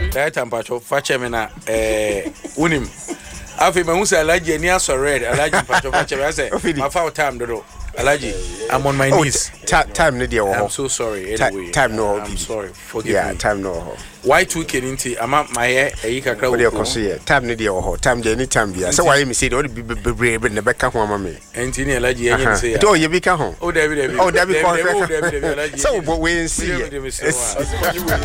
That time pacho fache me na unim. Afi me hu say Alaji ani asore Alaji pacho fache me say my foul time dodo. Alaji, I'm on my knees. Time no dey. I'm so sorry anyway. Time no. I'm sorry. Forgive me. Time no. Y2 keninti ama my hair e kakra wo koso ye. Time no dey ho. Time dey any time bia. Say why me say dey be na be ka ho ama me. Enti ni Alaji enye say. Do ye be ka ho. Oh David. Alaji. So we see.